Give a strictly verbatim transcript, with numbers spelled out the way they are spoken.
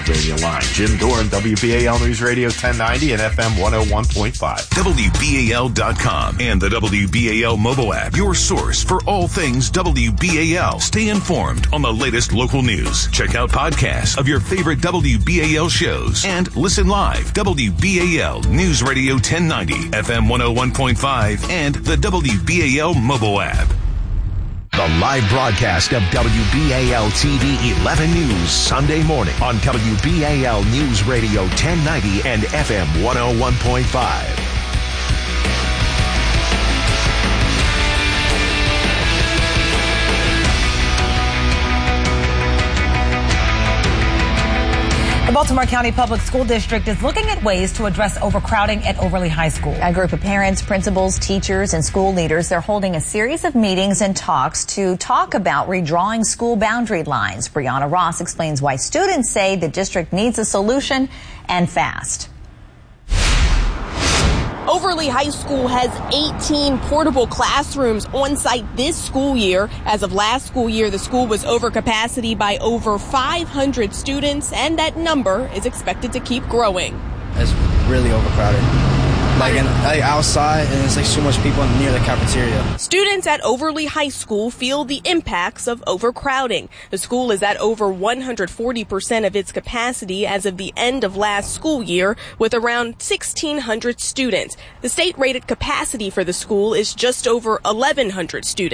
Radio line. Jim Doran, W B A L News Radio ten ninety and F M one oh one point five. W B A L dot com and the W B A L mobile app. Your source for all things W B A L. Stay informed on the latest local news. Check out podcasts of your favorite W B A L shows and listen live. W B A L News Radio ten ninety, F M one oh one point five and the W B A L mobile app. The live broadcast of W B A L T V eleven News Sunday morning on W B A L News Radio ten ninety and F M one oh one point five. The Baltimore County Public School District is looking at ways to address overcrowding at Overlea High School. A group of parents, principals, teachers, and school leaders, they're holding a series of meetings and talks to talk about redrawing school boundary lines. Brianna Ross explains why students say the district needs a solution and fast. Overlea High School has eighteen portable classrooms on site this school year. As of last school year, the school was over capacity by over five hundred students, and that number is expected to keep growing. It's really overcrowded. Like, in, like outside, and it's like so much people near the cafeteria. Students at Overlea High School feel the impacts of overcrowding. The school is at over one hundred forty percent of its capacity as of the end of last school year, with around sixteen hundred students. The state-rated capacity for the school is just over eleven hundred students.